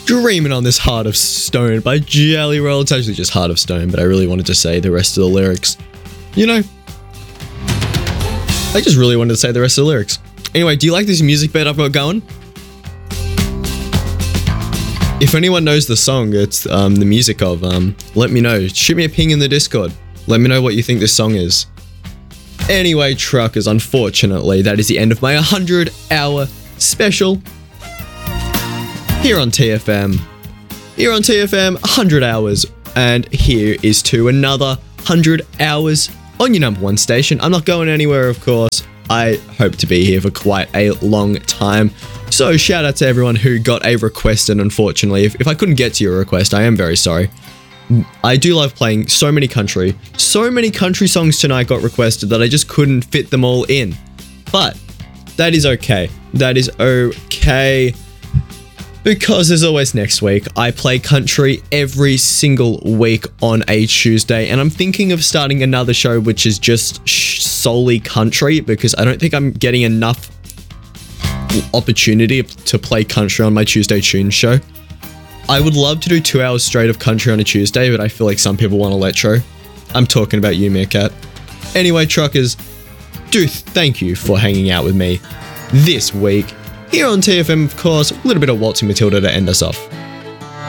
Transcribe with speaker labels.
Speaker 1: Dreaming on This Heart of Stone by Jelly Roll. It's actually just Heart of Stone, but I really wanted to say the rest of the lyrics. You know, I just really wanted to say the rest of the lyrics. Anyway, do you like this music bed I've got going? If anyone knows the song, it's the music of, let me know. Shoot me a ping in the Discord. Let me know what you think this song is. Anyway, truckers, unfortunately, that is the end of my 100-hour special here on TFM. Here on TFM, 100 hours, and here is to another 100 hours on your number one station. I'm not going anywhere, of course. I hope to be here for quite a long time. So shout out to everyone who got a request, and unfortunately, if I couldn't get to your request, I am very sorry. I do love playing so many country songs tonight got requested that I just couldn't fit them all in. But that is okay. That is okay. Because as always next week, I play country every single week on a Tuesday, and I'm thinking of starting another show which is just solely country, because I don't think I'm getting enough opportunity to play country on my Tuesday Tunes show. I would love to do 2 hours straight of country on a Tuesday, but I feel like some people want electro. I'm talking about you, Meerkat. Anyway, truckers, thank you for hanging out with me this week. Here on TFM, of course, a little bit of Waltzing Matilda to end us off.